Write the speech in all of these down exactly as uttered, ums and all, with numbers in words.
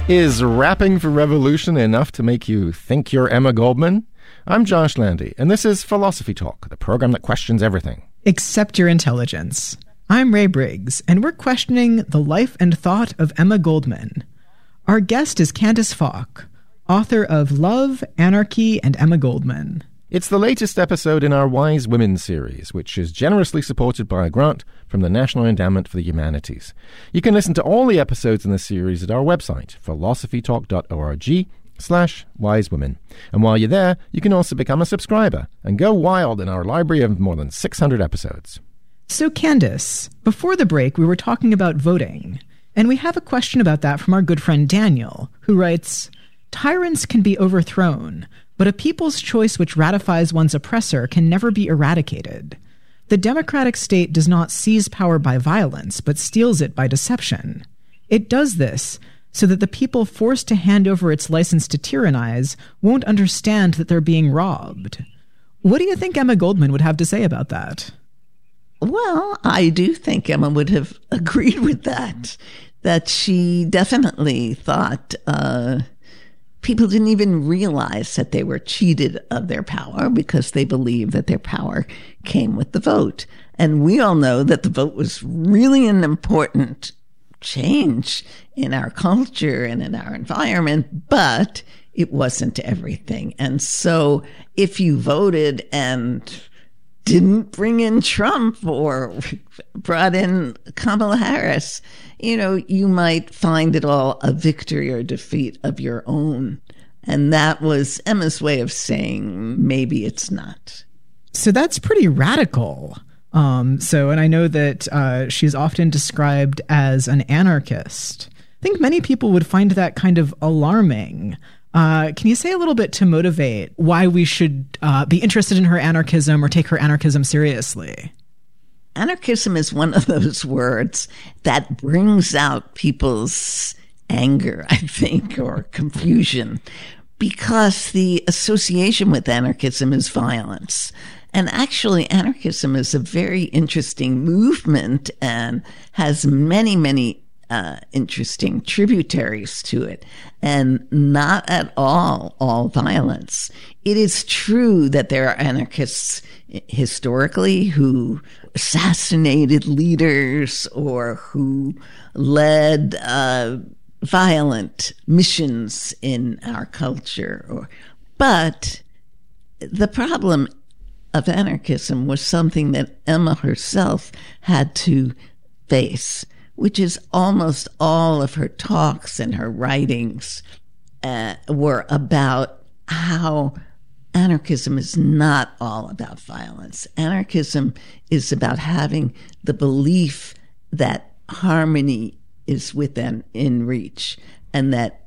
Is rapping for revolution enough to make you think you're Emma Goldman? I'm Josh Landy, and this is Philosophy Talk, the program that questions everything. Except your intelligence. I'm Ray Briggs, and we're questioning the life and thought of Emma Goldman. Our guest is Candice Falk, author of Love, Anarchy, and Emma Goldman. It's the latest episode in our Wise Women series, which is generously supported by a grant from the National Endowment for the Humanities. You can listen to all the episodes in the series at our website, philosophytalk.org slash wisewomen. And while you're there, you can also become a subscriber and go wild in our library of more than six hundred episodes. So, Candice, before the break, we were talking about voting, and we have a question about that from our good friend Daniel, who writes, "Tyrants can be overthrown, but a people's choice which ratifies one's oppressor can never be eradicated. The democratic state does not seize power by violence, but steals it by deception. It does this so that the people forced to hand over its license to tyrannize won't understand that they're being robbed." What do you think Emma Goldman would have to say about that? Well, I do think Emma would have agreed with that, that she definitely thought uh, people didn't even realize that they were cheated of their power because they believed that their power came with the vote. And we all know that the vote was really an important change in our culture and in our environment, but it wasn't everything. And so if you voted and didn't bring in Trump or brought in Kamala Harris, you know, you might find it all a victory or defeat of your own. And that was Emma's way of saying maybe it's not. So that's pretty radical. Um, so, and I know that uh, she's often described as an anarchist. I think many people would find that kind of alarming. Uh, can you say a little bit to motivate why we should uh, be interested in her anarchism or take her anarchism seriously? Anarchism is one of those words that brings out people's anger, I think, or confusion, because the association with anarchism is violence. And actually, anarchism is a very interesting movement and has many, many uh, interesting tributaries to it, and not at all all violence. It is true that there are anarchists historically who assassinated leaders or who led uh, violent missions in our culture. Or, but the problem of anarchism was something that Emma herself had to face, which is almost all of her talks and her writings uh, were about how anarchism is not all about violence. Anarchism is about having the belief that harmony is within in reach, and that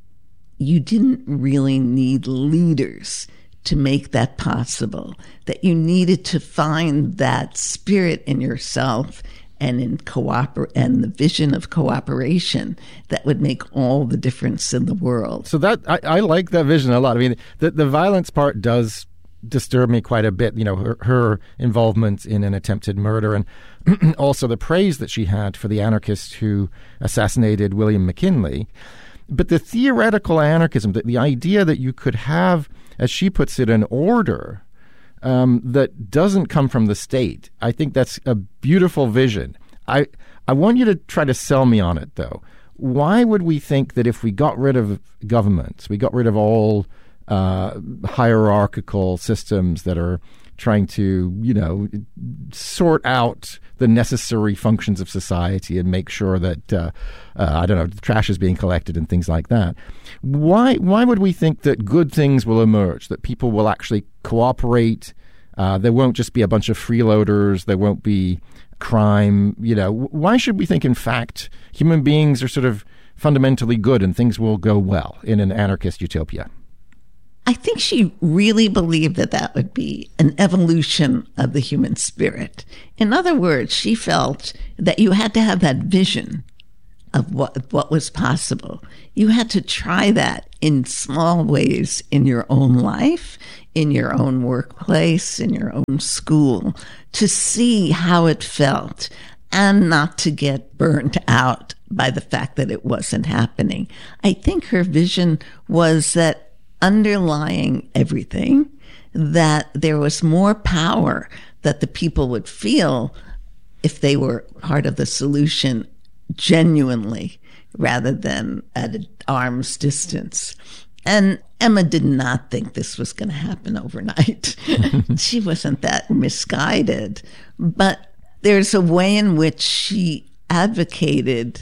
you didn't really need leaders to make that possible, that you needed to find that spirit in yourself and in cooper and the vision of cooperation that would make all the difference in the world. So that I, I like that vision a lot. I mean, the, the violence part does disturb me quite a bit. You know, her, her involvement in an attempted murder, and also the praise that she had for the anarchist who assassinated William McKinley. But the theoretical anarchism, the, the idea that you could have, as she puts it, an order um, that doesn't come from the state, I think that's a beautiful vision. I I want you to try to sell me on it, though. Why would we think that if we got rid of governments, we got rid of all uh, hierarchical systems that are trying to, you know, sort out the necessary functions of society and make sure that, uh, uh, I don't know, the trash is being collected and things like that. Why why would we think that good things will emerge, that people will actually cooperate? Uh, there won't just be a bunch of freeloaders. There won't be crime. You know, why should we think, in fact, human beings are sort of fundamentally good and things will go well in an anarchist utopia? I think she really believed that that would be an evolution of the human spirit. In other words, she felt that you had to have that vision of what what was possible. You had to try that in small ways in your own life, in your own workplace, in your own school, to see how it felt and not to get burnt out by the fact that it wasn't happening. I think her vision was that underlying everything, that there was more power that the people would feel if they were part of the solution genuinely, rather than at arm's distance. And Emma did not think this was going to happen overnight. She wasn't that misguided. But there's a way in which she advocated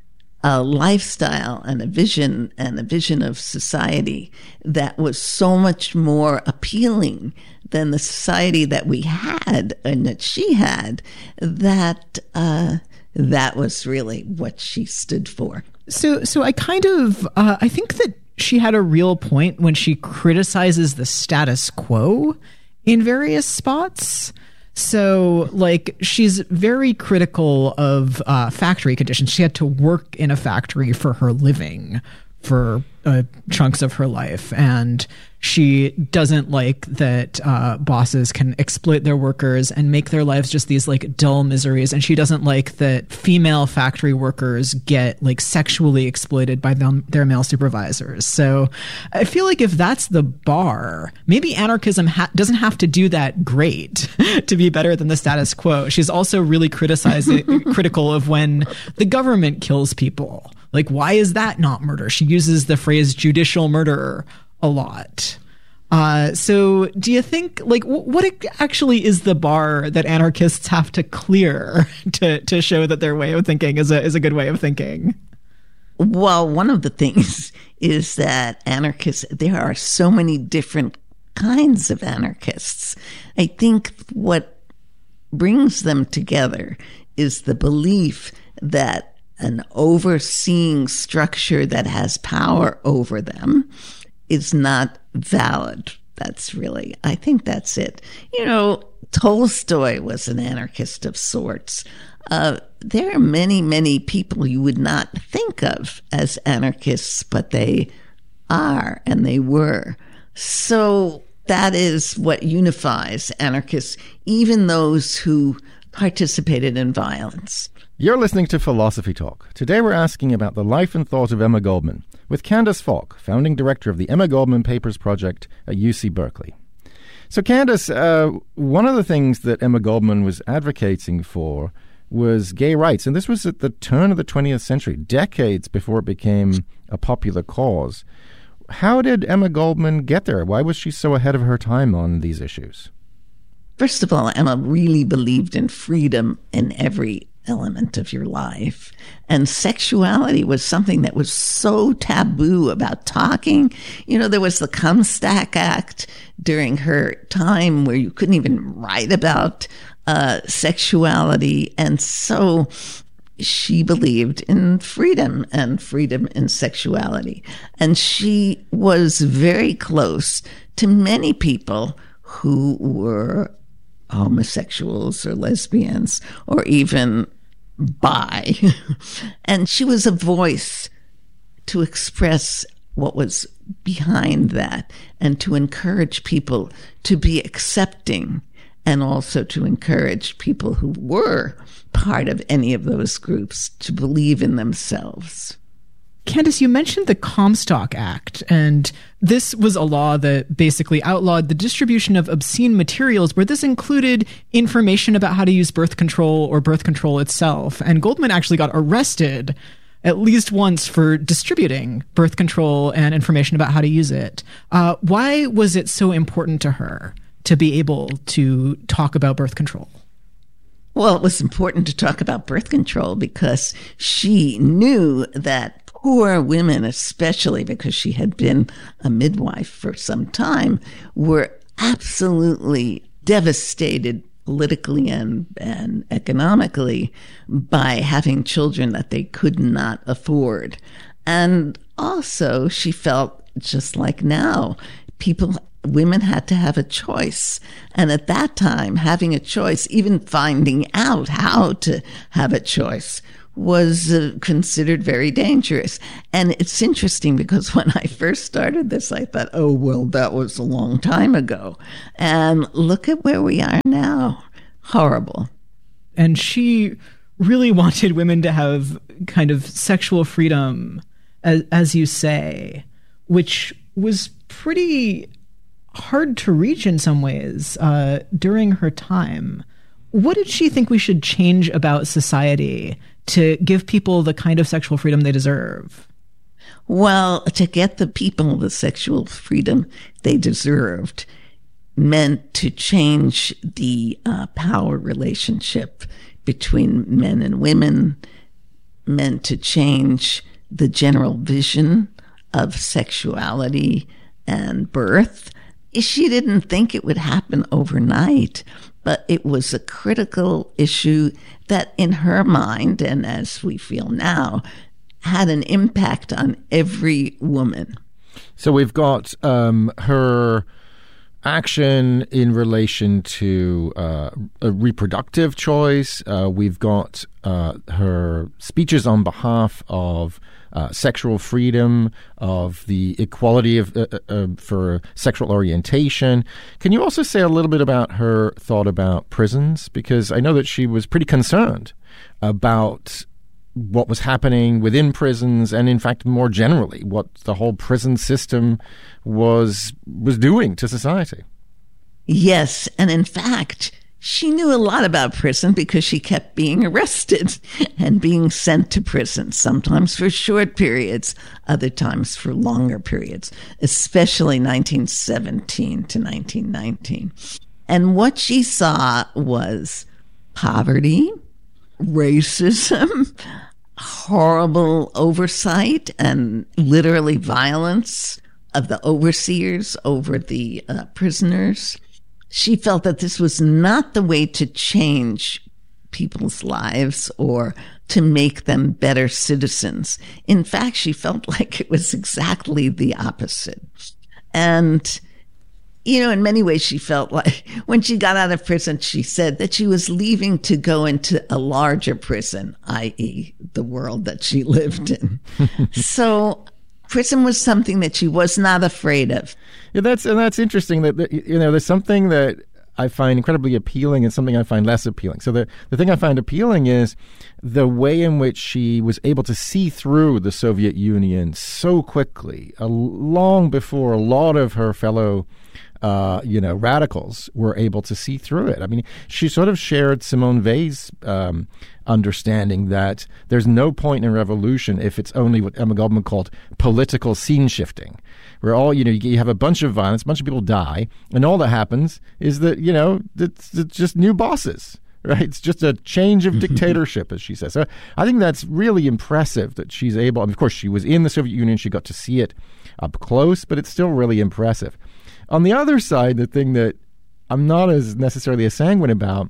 a lifestyle and a vision and a vision of society that was so much more appealing than the society that we had and that she had, that uh, that was really what she stood for. So, so I kind of, uh, I think that she had a real point when she criticizes the status quo in various spots. So, like, she's very critical of uh, factory conditions. She had to work in a factory for her living for uh, chunks of her life, and she doesn't like that uh, bosses can exploit their workers and make their lives just these like dull miseries. And she doesn't like that female factory workers get like sexually exploited by them, their male supervisors. So I feel like if that's the bar, maybe anarchism ha- doesn't have to do that great to be better than the status quo. She's also really criticizing, critical of when the government kills people. Like, why is that not murder? She uses the phrase judicial murder a lot. Uh, so do you think, like, w- what actually is the bar that anarchists have to clear to, to show that their way of thinking is a, is a good way of thinking? Well, one of the things is that anarchists, there are so many different kinds of anarchists. I think what brings them together is the belief that an overseeing structure that has power over them is not valid. That's really, I think that's it. You know, Tolstoy was an anarchist of sorts. Uh, there are many, many people you would not think of as anarchists, but they are and they were. So that is what unifies anarchists, even those who participated in violence. You're listening to Philosophy Talk. Today we're asking about the life and thought of Emma Goldman with Candace Falk, founding director of the Emma Goldman Papers Project at U C Berkeley. So Candace, uh, one of the things that Emma Goldman was advocating for was gay rights, and this was at the turn of the twentieth century, decades before it became a popular cause. How did Emma Goldman get there? Why was she so ahead of her time on these issues? First of all, Emma really believed in freedom in every element of your life. And sexuality was something that was so taboo about talking. You know, there was the Comstock Act during her time where you couldn't even write about uh, sexuality. And so she believed in freedom and freedom in sexuality. And she was very close to many people who were homosexuals or lesbians or even bi. And she was a voice to express what was behind that and to encourage people to be accepting, and also to encourage people who were part of any of those groups to believe in themselves. Candace, you mentioned the Comstock Act, and this was a law that basically outlawed the distribution of obscene materials, where this included information about how to use birth control or birth control itself. And Goldman actually got arrested at least once for distributing birth control and information about how to use it. Uh, why was it so important to her to be able to talk about birth control? Well, it was important to talk about birth control because she knew that poor women, especially because she had been a midwife for some time, were absolutely devastated politically and, and economically by having children that they could not afford. And also she felt, just like now, people, women had to have a choice. And at that time, having a choice, even finding out how to have a choice, was uh, considered very dangerous. And it's interesting because when I first started this, I thought, oh, well, that was a long time ago. And look at where we are now. Horrible. And she really wanted women to have kind of sexual freedom, as, as you say, which was pretty hard to reach in some ways uh, during her time. What did she think we should change about society to give people the kind of sexual freedom they deserve? Well, to get the people the sexual freedom they deserved meant to change the uh, power relationship between men and women, meant to change the general vision of sexuality and birth. She didn't think it would happen overnight, but it was a critical issue that in her mind, and as we feel now, had an impact on every woman. So we've got um, her action in relation to uh, a reproductive choice. Uh, we've got uh, her speeches on behalf of uh, sexual freedom, of the equality of uh, uh, for sexual orientation. Can you also say a little bit about her thought about prisons? Because I know that she was pretty concerned about what was happening within prisons, and in fact, more generally, what the whole prison system was was doing to society. Yes, and in fact, she knew a lot about prison because she kept being arrested and being sent to prison, sometimes for short periods, other times for longer periods, especially nineteen seventeen to nineteen nineteen. And what she saw was poverty, racism, horrible oversight, and literally violence of the overseers over the uh, prisoners. She felt that this was not the way to change people's lives or to make them better citizens. In fact, she felt like it was exactly the opposite. And you know, in many ways, she felt like when she got out of prison, she said that she was leaving to go into a larger prison, that is the world that she lived in. So prison was something that she was not afraid of. Yeah, that's and that's interesting that, that you know, there's something that I find incredibly appealing and something I find less appealing. So the, the thing I find appealing is the way in which she was able to see through the Soviet Union so quickly, uh, long before a lot of her fellow Uh, you know, radicals were able to see through it. I mean, she sort of shared Simone Weil's um, understanding that there's no point in revolution if it's only what Emma Goldman called political scene shifting, where all, you know, you have a bunch of violence, a bunch of people die, and all that happens is that, you know, it's, it's just new bosses. Right, it's just a change of dictatorship, as she says. So I think that's really impressive that she's able. I mean, of course, she was in the Soviet Union; she got to see it up close, but it's still really impressive. On the other side, the thing that I'm not as necessarily as sanguine about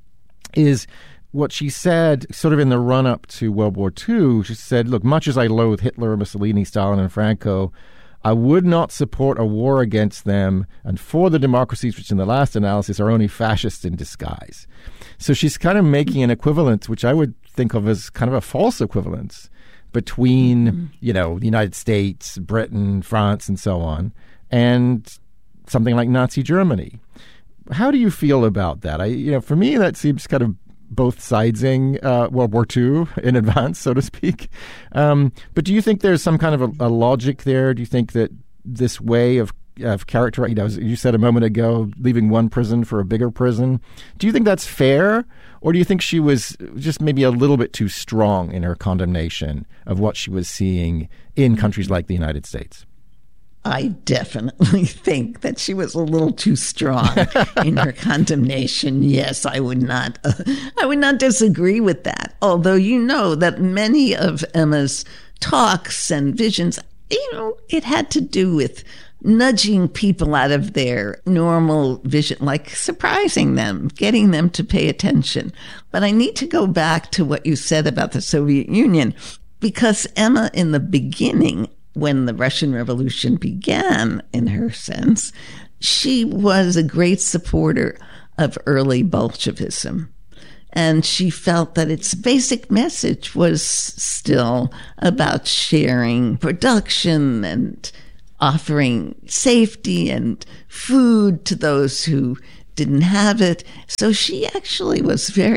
is what she said sort of in the run-up to World War Two. She said, look, much as I loathe Hitler, Mussolini, Stalin, and Franco, I would not support a war against them and for the democracies which in the last analysis are only fascists in disguise. So she's kind of making an equivalence, which I would think of as kind of a false equivalence between, mm-hmm. you know, the United States, Britain, France, and so on, and something like Nazi Germany. How do you feel about that? I, you know, for me, that seems kind of both sidesing uh, World War Two in advance, so to speak. Um, but do you think there's some kind of a, a logic there? Do you think that this way of of character, you know, as you said a moment ago, leaving one prison for a bigger prison, do you think that's fair? Or do you think she was just maybe a little bit too strong in her condemnation of what she was seeing in countries like the United States? I definitely think that she was a little too strong in her condemnation. Yes, I would not, uh, I would not disagree with that. Although you know that many of Emma's talks and visions, you know, it had to do with nudging people out of their normal vision, like surprising them, getting them to pay attention. But I need to go back to what you said about the Soviet Union, because Emma, in the beginning, when the Russian Revolution began, in her sense, she was a great supporter of early Bolshevism. And she felt that its basic message was still about sharing production and offering safety and food to those who didn't have it. So she actually was very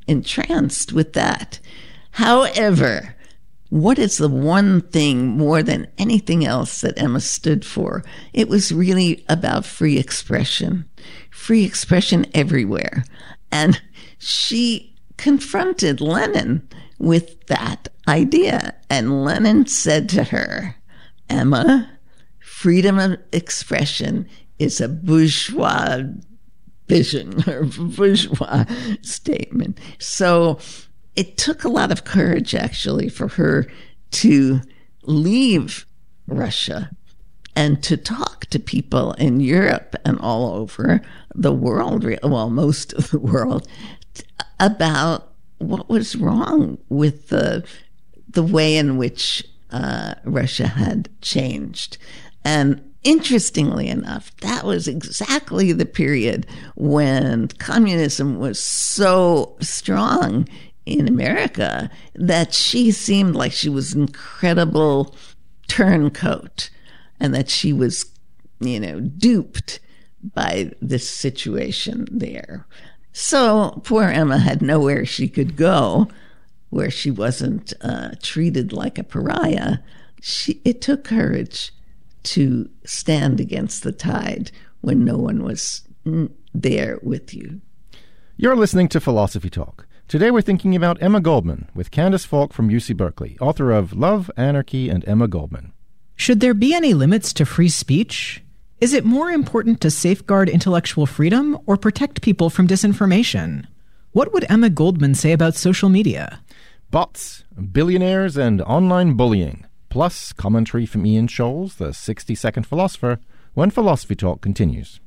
entranced with that. However, what is the one thing more than anything else that Emma stood for? It was really about free expression, free expression everywhere. And she confronted Lenin with that idea. And Lenin said to her, Emma, freedom of expression is a bourgeois vision or bourgeois statement. So it took a lot of courage, actually, for her to leave Russia and to talk to people in Europe and all over the world, well, most of the world, about what was wrong with the the way in which uh, Russia had changed. And interestingly enough, that was exactly the period when communism was so strong in America that she seemed like she was an incredible turncoat and that she was, you know, duped by this situation there. So poor Emma had nowhere she could go where she wasn't uh, treated like a pariah. She, it took courage to stand against the tide when no one was there with you. You're listening to Philosophy Talk. Today we're thinking about Emma Goldman with Candace Falk from U C Berkeley, author of Love, Anarchy, and Emma Goldman. Should there be any limits to free speech? Is it more important to safeguard intellectual freedom or protect people from disinformation? What would Emma Goldman say about social media? Bots, billionaires, and online bullying. Plus commentary from Ian Scholes, the sixty-second philosopher, when Philosophy Talk continues.